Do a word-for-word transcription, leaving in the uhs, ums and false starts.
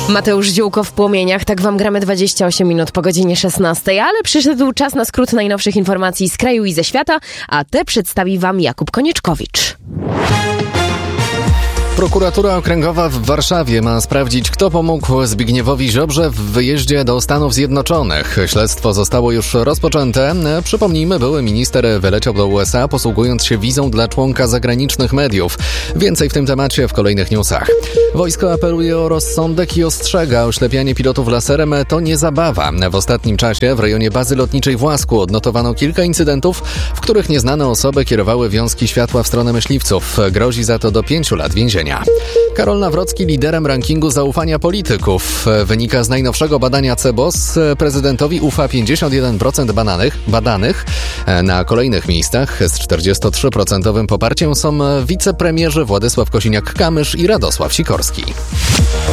Mateusz Ziółko w płomieniach, tak wam gramy dwadzieścia osiem minut po godzinie szesnastej, ale przyszedł czas na skrót najnowszych informacji z kraju i ze świata, a te przedstawi wam Jakub Konieczkowicz. Prokuratura Okręgowa w Warszawie ma sprawdzić, kto pomógł Zbigniewowi Ziobrze w wyjeździe do Stanów Zjednoczonych. Śledztwo zostało już rozpoczęte. Przypomnijmy, były minister wyleciał do U S A, posługując się wizą dla członka zagranicznych mediów. Więcej w tym temacie w kolejnych newsach. Wojsko apeluje o rozsądek i ostrzega, oślepianie pilotów laserem to nie zabawa. W ostatnim czasie w rejonie bazy lotniczej w Łasku odnotowano kilka incydentów, w których nieznane osoby kierowały wiązki światła w stronę myśliwców. Grozi za to do pięciu lat więzienia. Karol Nawrocki liderem rankingu zaufania polityków. Wynika z najnowszego badania C B O S. Prezydentowi ufa pięćdziesiąt jeden procent badanych, badanych. Na kolejnych miejscach z czterdziestotrzyprocentowym poparciem są wicepremierzy Władysław Kosiniak-Kamysz i Radosław Sikorski.